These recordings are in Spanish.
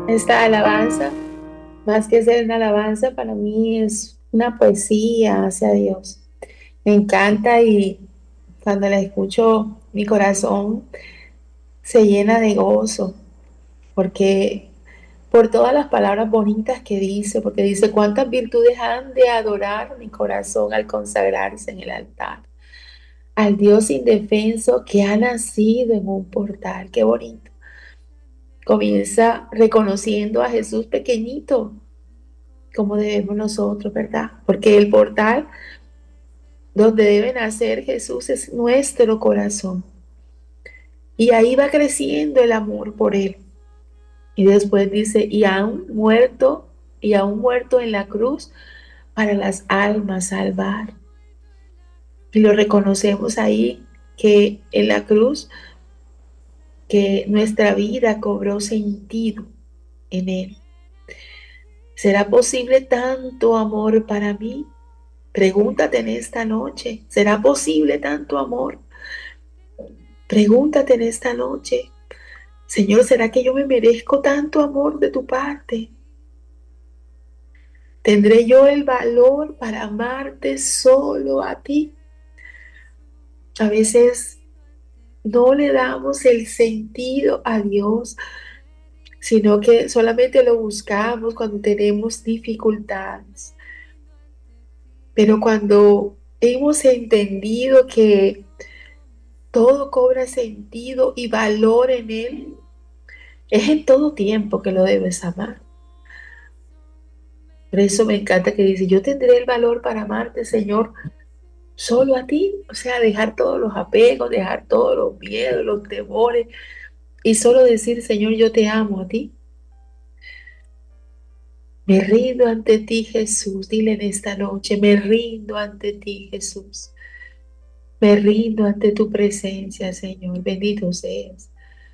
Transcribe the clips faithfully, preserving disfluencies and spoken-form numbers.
Esta alabanza, más que ser una alabanza, para mí es una poesía hacia Dios. Me encanta y cuando la escucho, mi corazón se llena de gozo, porque por todas las palabras bonitas que dice, porque dice cuántas virtudes han de adorar mi corazón al consagrarse en el altar, al Dios indefenso que ha nacido en un portal. Qué bonito. Comienza reconociendo a Jesús pequeñito, como debemos nosotros, ¿verdad? Porque el portal donde debe nacer Jesús es nuestro corazón. Y ahí va creciendo el amor por Él. Y después dice, y aún muerto, y aún muerto en la cruz para las almas salvar. Y lo reconocemos ahí, que en la cruz, que nuestra vida cobró sentido en Él. ¿Será posible tanto amor para mí? Pregúntate en esta noche, ¿será posible tanto amor? Pregúntate en esta noche, Señor, ¿será que yo me merezco tanto amor de tu parte? ¿Tendré yo el valor para amarte solo a ti? A veces no le damos el sentido a Dios, sino que solamente lo buscamos cuando tenemos dificultades. Pero cuando hemos entendido que todo cobra sentido y valor en Él, es en todo tiempo que lo debes amar. Por eso me encanta que dice, yo tendré el valor para amarte, Señor, solo a ti. O sea, dejar todos los apegos, dejar todos los miedos, los temores y solo decir, Señor, yo te amo a ti. Me rindo ante ti, Jesús. Dile en esta noche, me rindo ante ti, Jesús. Me rindo ante tu presencia, Señor. Bendito seas.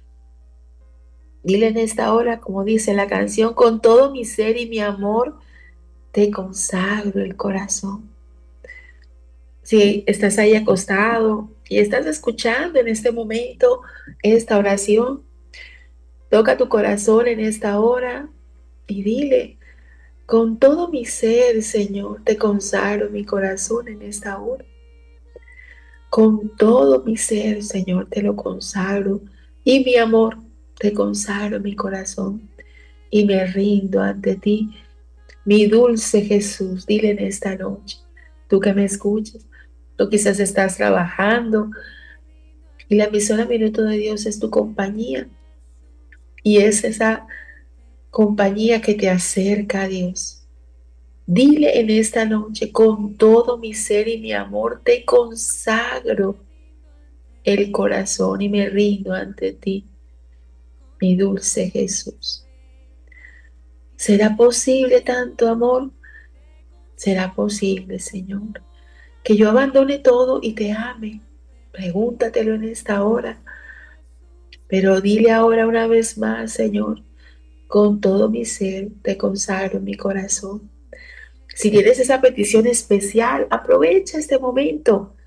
Dile en esta hora, como dice la canción, con todo mi ser y mi amor, te consagro el corazón. Si estás ahí acostado y estás escuchando en este momento esta oración, toca tu corazón en esta hora y dile, con todo mi ser, Señor, te consagro mi corazón en esta hora. Con todo mi ser, Señor, te lo consagro y mi amor, te consagro mi corazón y me rindo ante ti, mi dulce Jesús. Dile en esta noche, tú que me escuchas, tú quizás estás trabajando y la emisora Minuto de Dios es tu compañía y es esa compañía que te acerca a Dios. Dile en esta noche, con todo mi ser y mi amor, te consagro el corazón y me rindo ante ti, mi dulce Jesús. ¿Será posible tanto amor? ¿Será posible, Señor, que yo abandone todo y te ame? Pregúntatelo en esta hora, pero dile ahora una vez más, Señor, con todo mi ser te consagro mi corazón. Si tienes esa petición especial, aprovecha este momento